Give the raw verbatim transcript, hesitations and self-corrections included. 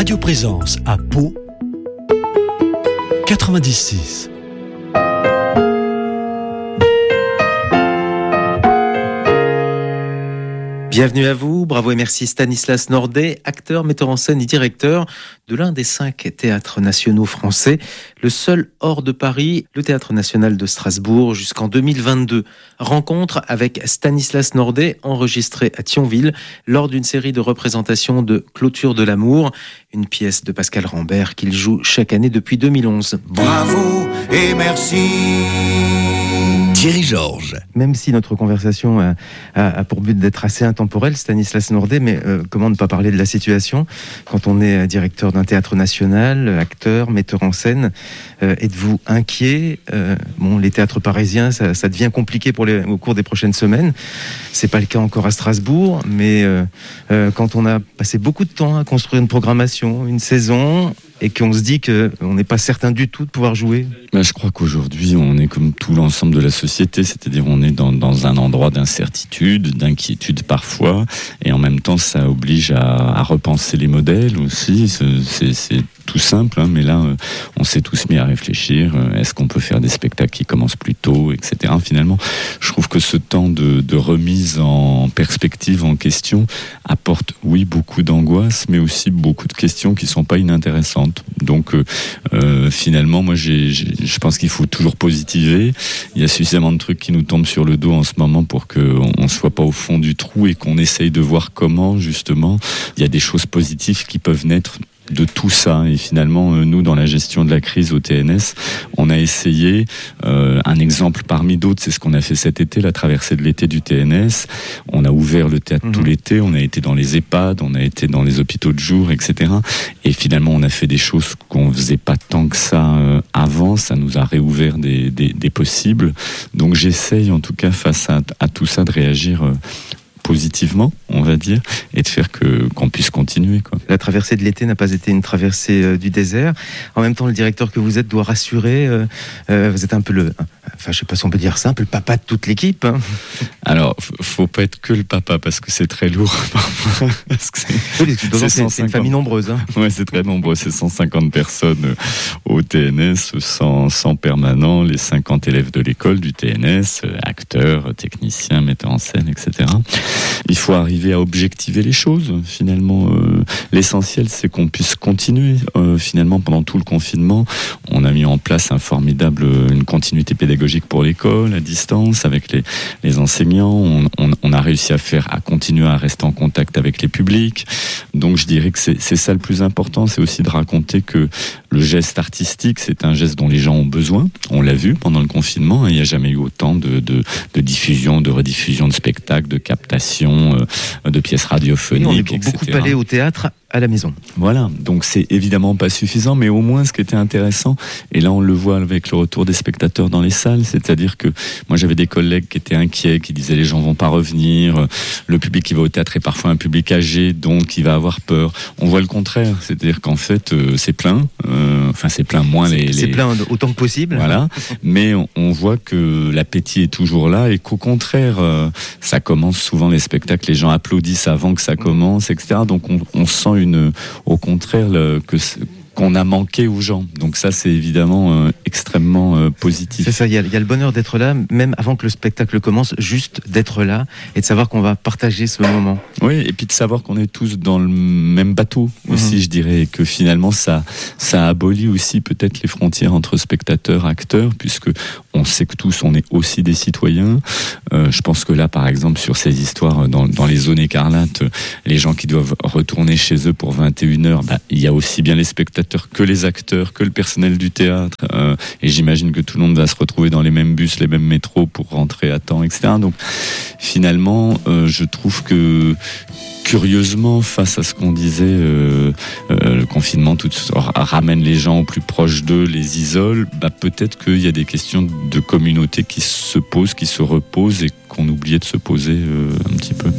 Radio Présence à Pau, quatre-vingt-dix-six. Bienvenue à vous, bravo et merci Stanislas Nordet, acteur, metteur en scène et directeur de l'un des cinq théâtres nationaux français, le seul hors de Paris, le Théâtre National de Strasbourg, jusqu'en deux mille vingt-deux. Rencontre avec Stanislas Nordet, enregistrée à Thionville, lors d'une série de représentations de Clôture de l'amour, une pièce de Pascal Rambert qu'il joue chaque année depuis deux mille onze. Bravo et merci. Thierry Georges. Même si notre conversation a, a, a pour but d'être assez intemporelle, Stanislas Nordet, mais euh, comment ne pas parler de la situation quand on est directeur d'un théâtre national, acteur, metteur en scène, euh, êtes-vous inquiet? euh, Bon, les théâtres parisiens, ça, ça devient compliqué pour les, au cours des prochaines semaines. C'est pas le cas encore à Strasbourg, mais euh, euh, quand on a passé beaucoup de temps à construire une programmation, une saison, et qu'on se dit qu'on n'est pas certain du tout de pouvoir jouer. Ben, je crois qu'aujourd'hui, on est comme tout l'ensemble de la société, c'est-à-dire on est dans, dans un endroit d'incertitude, d'inquiétude parfois, et en même temps, ça oblige à, à repenser les modèles aussi. C'est, c'est tout simple, hein, mais là, on s'est tous mis à réfléchir. Est-ce qu'on peut faire des spectacles qui commencent plus tôt, et cetera. Finalement, je trouve que ce temps de, de remise en perspective, en question, apporte, oui, beaucoup d'angoisse, mais aussi beaucoup de questions qui sont pas inintéressantes. Donc euh, euh, finalement, moi, j'ai, j'ai, je pense qu'il faut toujours positiver. Il y a suffisamment de trucs qui nous tombent sur le dos en ce moment pour qu'on ne soit pas au fond du trou et qu'on essaye de voir comment, justement, il y a des choses positives qui peuvent naître de tout ça. Et finalement, nous, dans la gestion de la crise au T N S, on a essayé, euh, un exemple parmi d'autres, c'est ce qu'on a fait cet été, la traversée de l'été du T N S. On a ouvert le théâtre mmh. tout l'été, on a été dans les EHPAD, on a été dans les hôpitaux de jour, et cetera. Et finalement, on a fait des choses qu'on faisait pas tant que ça euh, avant, ça nous a réouvert des, des, des possibles. Donc j'essaye, en tout cas, face à, à tout ça, de réagir euh, positivement, on va dire, et de faire que, qu'on puisse continuer, quoi. La traversée de l'été n'a pas été une traversée euh, du désert. En même temps, le directeur que vous êtes doit rassurer. Euh, euh, vous êtes un peu le, enfin, je sais pas si on peut dire ça, un peu le papa de toute l'équipe. Hein. Alors, faut pas être que le papa parce que c'est très lourd parfois. Parce que c'est, oui, c'est, c'est, c'est, c'est une famille nombreuse. Hein. Ouais, c'est très nombreux. C'est cent cinquante personnes au T N S, cent, cent permanents, les cinquante élèves de l'école du T N S, acteurs, techniciens, metteurs en scène, et cetera. Il faut arriver à objectiver les choses. Finalement, euh, l'essentiel, c'est qu'on puisse continuer. Euh, finalement, pendant tout le confinement, on a mis en place un formidable, une continuité pédagogique pour l'école, à distance, avec les, les enseignants. On, on, on a réussi à faire, à continuer à rester en contact avec les publics. Donc, je dirais que c'est, c'est ça le plus important. C'est aussi de raconter que le geste artistique, c'est un geste dont les gens ont besoin. On l'a vu pendant le confinement. Il n'y a jamais eu autant de, de, de diffusion, de rediffusion de spectacles, de captation, de pièces radiophoniques, oui, on est beaucoup et cetera. Allé au théâtre à la maison. Voilà, donc c'est évidemment pas suffisant, mais au moins ce qui était intéressant, et là on le voit avec le retour des spectateurs dans les salles, c'est-à-dire que moi j'avais des collègues qui étaient inquiets, qui disaient les gens vont pas revenir, le public qui va au théâtre est parfois un public âgé, donc il va avoir peur. On voit le contraire, c'est-à-dire qu'en fait euh, c'est plein, euh, enfin c'est plein moins les, les... C'est plein autant que possible. Voilà, mais on, on voit que l'appétit est toujours là et qu'au contraire, euh, ça commence souvent les spectacles, les gens applaudissent avant que ça commence, et cetera. Donc on, on sent une, au contraire, le, que qu'on a manqué aux gens. Donc ça, c'est évidemment euh, extrêmement euh, positif. C'est ça, il y, a, il y a le bonheur d'être là, même avant que le spectacle commence, juste d'être là et de savoir qu'on va partager ce moment. Oui, et puis de savoir qu'on est tous dans le même bateau aussi, mmh. je dirais, et que finalement, ça, ça abolit aussi peut-être les frontières entre spectateurs, acteurs, puisque on sait que tous, on est aussi des citoyens. Euh, je pense que là, par exemple, sur ces histoires dans, dans les zones écarlates, les gens qui doivent retourner chez eux pour vingt et une heures, bah, il y a aussi bien les spectateurs que les acteurs, que le personnel du théâtre, euh, et j'imagine que tout le monde va se retrouver dans les mêmes bus, les mêmes métros pour rentrer à temps, et cetera. Donc finalement, euh, je trouve que curieusement, face à ce qu'on disait, euh, euh, le confinement tout, ramène les gens au plus proche d'eux, les isole, bah, peut-être qu'il y a des questions de communauté qui se posent, qui se reposent et qu'on oubliait de se poser euh, un petit peu.